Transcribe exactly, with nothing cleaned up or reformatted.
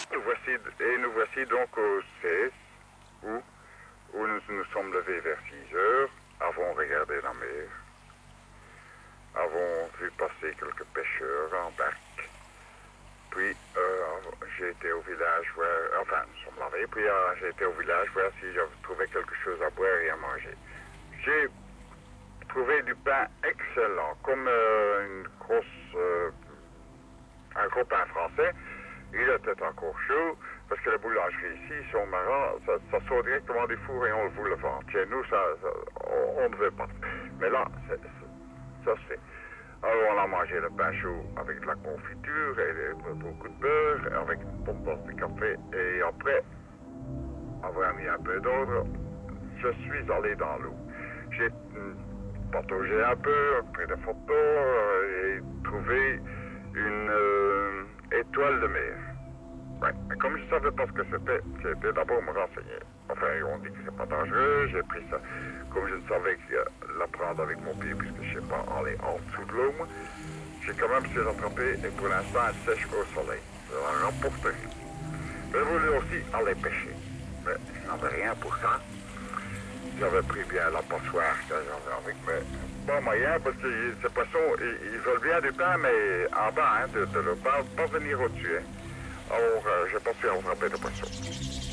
Nous voici, et nous voici donc au seize, où, où nous nous sommes levés vers six heures, avons regardé la mer, avons vu passer quelques pêcheurs en barque, puis euh, j'ai été au village voir, enfin nous sommes lavés, puis euh, j'ai été au village voir si j'avais trouvé quelque chose à boire et à manger. J'ai trouvé du pain excellent, comme euh, une grosse, euh, un gros pain français. Il était encore chaud, parce que les boulangeries ici sont marrants, ça, ça sort directement du four et on vous le vend. Chez nous, ça, ça, on, on ne veut pas. Mais là, c'est, c'est, ça se fait. Alors on a mangé le pain chaud avec de la confiture et de, beaucoup de beurre, avec une bonne tasse de café. Et après avoir mis un peu d'ordre, je suis allé dans l'eau. J'ai pataugé un peu, pris des photos et trouvé une euh, étoile de mer. Ouais. Et comme je ne savais pas ce que c'était, j'ai été d'abord me renseigner. Enfin, on dit que c'est pas dangereux, j'ai pris ça. Comme je ne savais que la prendre avec mon pied, puisque je ne sais pas aller en dessous de l'eau, moi, j'ai quand même su rattraper et pour l'instant, elle sèche au soleil. Ça la rapporte rien. Je voulais aussi aller pêcher, mais je n'avais rien pour ça. J'avais pris bien la passoire que j'avais avec mes bons moyens, parce que ces poissons, ils, ils veulent bien du pain, mais en bas, hein, de, de ne pas, pas venir au-dessus. Hein. Alors, euh, j'ai pas pu attraper de poissons.